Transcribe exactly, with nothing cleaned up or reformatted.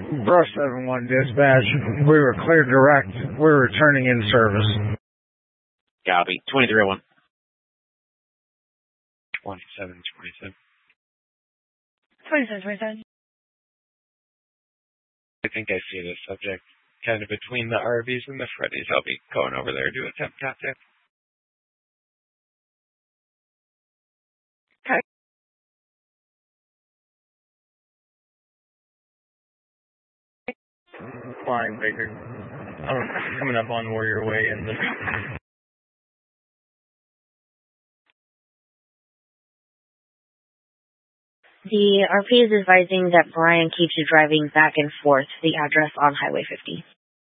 Brush seven one dispatch. We were cleared direct. We're returning in service. Copy. twenty-three oh one. twenty-seven twenty-seven. twenty-seven twenty-seven. I think I see the subject kind of between the R Vs and the Freddies. I'll be going over there to attempt contact. Okay. Flying Baker. I'm coming up on Warrior Way and the The R P is advising that Brian keeps you driving back and forth to the address on Highway fifty.